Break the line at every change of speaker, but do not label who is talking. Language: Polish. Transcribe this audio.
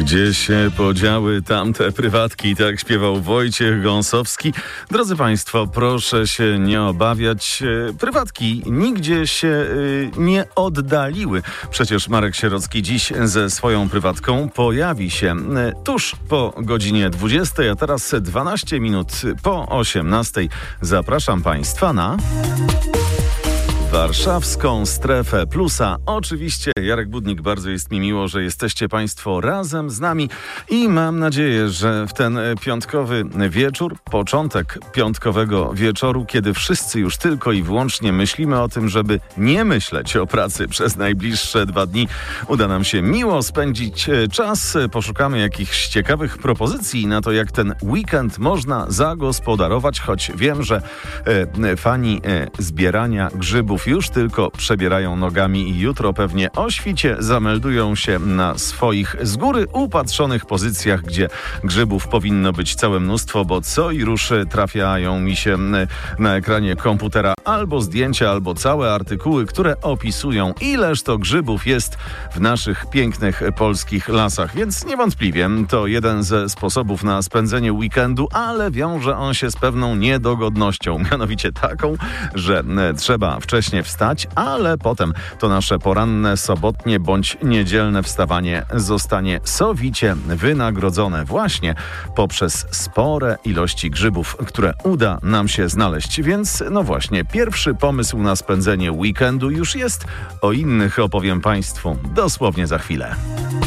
Gdzie się podziały tamte prywatki, tak śpiewał Wojciech Gąsowski. Drodzy Państwo, proszę się nie obawiać. Prywatki nigdzie się nie oddaliły. Przecież Marek Sierocki dziś ze swoją prywatką pojawi się tuż po godzinie 20, a teraz 12 minut po 18. Zapraszam Państwa na warszawską strefę plusa. Oczywiście Jarek Budnik, bardzo jest mi miło, że jesteście Państwo razem z nami i mam nadzieję, że w ten piątkowy wieczór, początek piątkowego wieczoru, kiedy wszyscy już tylko i wyłącznie myślimy o tym, żeby nie myśleć o pracy przez najbliższe 2 dni, uda nam się miło spędzić czas. Poszukamy jakichś ciekawych propozycji na to, jak ten weekend można zagospodarować, choć wiem, że fani zbierania grzybów już tylko przebierają nogami i jutro pewnie o świcie zameldują się na swoich z góry upatrzonych pozycjach, gdzie grzybów powinno być całe mnóstwo, bo co i rusz trafiają mi się na ekranie komputera albo zdjęcia, albo całe artykuły, które opisują, ileż to grzybów jest w naszych pięknych polskich lasach. Więc niewątpliwie to jeden ze sposobów na spędzenie weekendu, ale wiąże on się z pewną niedogodnością, mianowicie taką, że trzeba wcześniej wstać, ale potem to nasze poranne, sobotnie bądź niedzielne wstawanie zostanie sowicie wynagrodzone właśnie poprzez spore ilości grzybów, które uda nam się znaleźć. Więc no właśnie, pierwszy pomysł na spędzenie weekendu już jest. O innych opowiem Państwu dosłownie za chwilę.